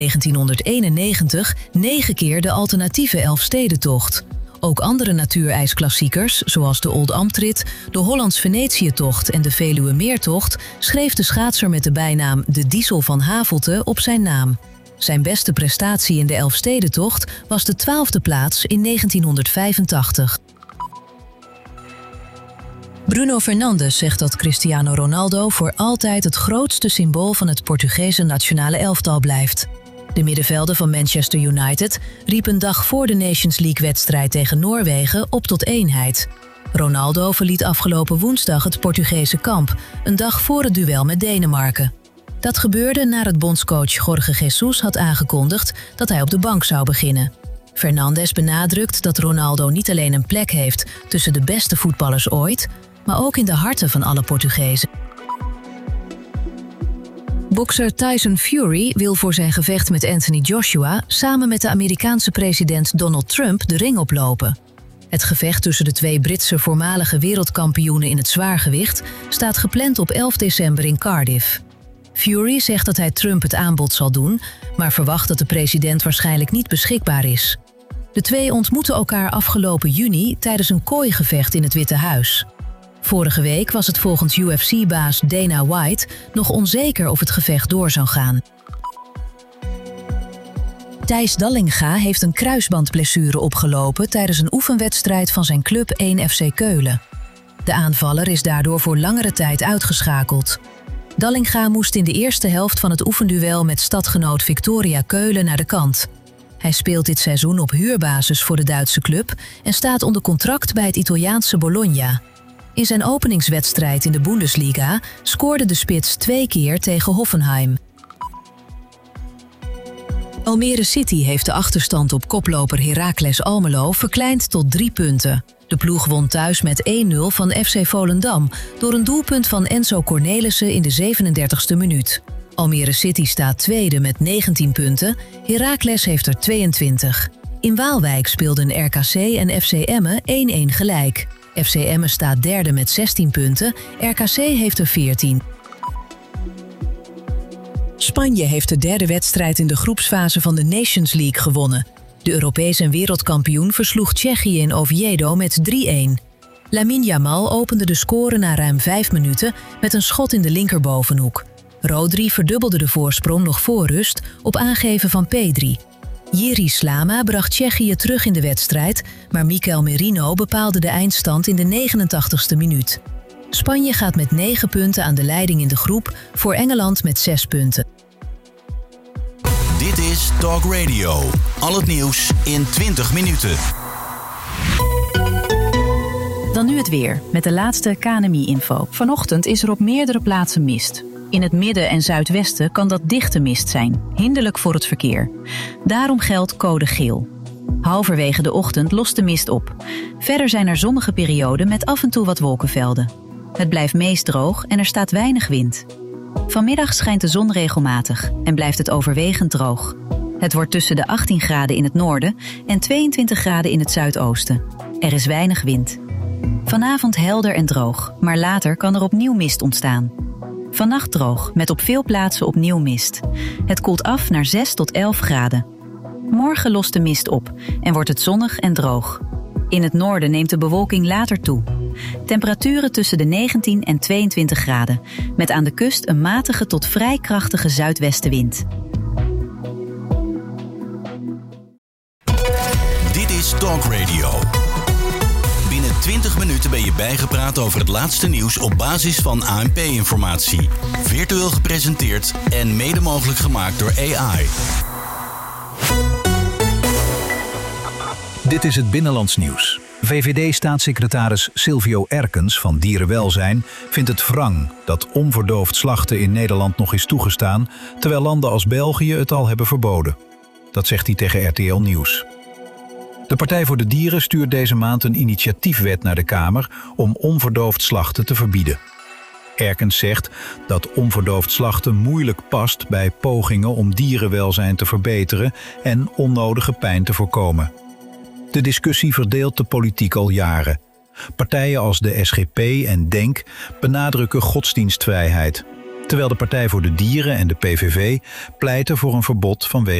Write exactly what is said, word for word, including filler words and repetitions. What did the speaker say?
negentienhonderdeenennegentig negen keer de alternatieve Elfstedentocht. Ook andere natuurijsklassiekers, zoals de Oldambtrit, de Hollands-Venetiëtocht en de Veluwemeertocht, schreef de schaatser met de bijnaam de Diesel van Havelte op zijn naam. Zijn beste prestatie in de Elfstedentocht was de twaalfde plaats in negentienhonderdvijfentachtig. Bruno Fernandes zegt dat Cristiano Ronaldo voor altijd het grootste symbool van het Portugese nationale elftal blijft. De middenvelder van Manchester United riep een dag voor de Nations League-wedstrijd tegen Noorwegen op tot eenheid. Ronaldo verliet afgelopen woensdag het Portugese kamp, een dag voor het duel met Denemarken. Dat gebeurde nadat bondscoach Jorge Jesus had aangekondigd dat hij op de bank zou beginnen. Fernandes benadrukt dat Ronaldo niet alleen een plek heeft tussen de beste voetballers ooit, maar ook in de harten van alle Portugezen. Bokser Tyson Fury wil voor zijn gevecht met Anthony Joshua samen met de Amerikaanse president Donald Trump de ring oplopen. Het gevecht tussen de twee Britse voormalige wereldkampioenen in het zwaargewicht staat gepland op elf december in Cardiff. Fury zegt dat hij Trump het aanbod zal doen, maar verwacht dat de president waarschijnlijk niet beschikbaar is. De twee ontmoeten elkaar afgelopen juni tijdens een kooigevecht in het Witte Huis. Vorige week was het volgens U F C-baas Dana White nog onzeker of het gevecht door zou gaan. Thijs Dallinga heeft een kruisbandblessure opgelopen tijdens een oefenwedstrijd van zijn club één F C Keulen. De aanvaller is daardoor voor langere tijd uitgeschakeld. Dallinga moest in de eerste helft van het oefenduel met stadgenoot Victoria Keulen naar de kant. Hij speelt dit seizoen op huurbasis voor de Duitse club en staat onder contract bij het Italiaanse Bologna. In zijn openingswedstrijd in de Bundesliga scoorde de spits twee keer tegen Hoffenheim. Almere City heeft de achterstand op koploper Heracles Almelo verkleind tot drie punten. De ploeg won thuis met één nul van F C Volendam door een doelpunt van Enzo Cornelissen in de zevenendertigste minuut. Almere City staat tweede met negentien punten, Heracles heeft er tweeëntwintig. In Waalwijk speelden R K C en F C Emmen één-één gelijk. F C Emmen staat derde met zestien punten, R K C heeft er veertien. Spanje heeft de derde wedstrijd in de groepsfase van de Nations League gewonnen. De Europees en wereldkampioen versloeg Tsjechië in Oviedo met drie-één. Lamine Yamal opende de score na ruim vijf minuten met een schot in de linkerbovenhoek. Rodri verdubbelde de voorsprong nog voor rust op aangeven van Pedri. Jiri Slama bracht Tsjechië terug in de wedstrijd, maar Mikel Merino bepaalde de eindstand in de negenentachtigste minuut. Spanje gaat met negen punten aan de leiding in de groep, voor Engeland met zes punten. Dit is Talk Radio. Al het nieuws in twintig minuten. Dan nu het weer, met de laatste K N M I-info. Vanochtend is er op meerdere plaatsen mist. In het midden en zuidwesten kan dat dichte mist zijn, hinderlijk voor het verkeer. Daarom geldt code geel. Halverwege de ochtend lost de mist op. Verder zijn er zonnige perioden met af en toe wat wolkenvelden. Het blijft meest droog en er staat weinig wind. Vanmiddag schijnt de zon regelmatig en blijft het overwegend droog. Het wordt tussen de achttien graden in het noorden en tweeëntwintig graden in het zuidoosten. Er is weinig wind. Vanavond helder en droog, maar later kan er opnieuw mist ontstaan. Vannacht droog, met op veel plaatsen opnieuw mist. Het koelt af naar zes tot elf graden. Morgen lost de mist op en wordt het zonnig en droog. In het noorden neemt de bewolking later toe. Temperaturen tussen de negentien en tweeëntwintig graden, met aan de kust een matige tot vrij krachtige zuidwestenwind. Dit is Talk Radio. Binnen twintig minuten ben je bijgepraat over het laatste nieuws op basis van A N P-informatie. Virtueel gepresenteerd en mede mogelijk gemaakt door A I. Dit is het Binnenlands Nieuws. V V D-staatssecretaris Silvio Erkens van Dierenwelzijn vindt het wrang dat onverdoofd slachten in Nederland nog is toegestaan, terwijl landen als België het al hebben verboden. Dat zegt hij tegen R T L Nieuws. De Partij voor de Dieren stuurt deze maand een initiatiefwet naar de Kamer om onverdoofd slachten te verbieden. Erkens zegt dat onverdoofd slachten moeilijk past bij pogingen om dierenwelzijn te verbeteren en onnodige pijn te voorkomen. De discussie verdeelt de politiek al jaren. Partijen als de S G P en DENK benadrukken godsdienstvrijheid. terwijl de Partij voor de Dieren en de P V V pleiten voor een verbod vanwege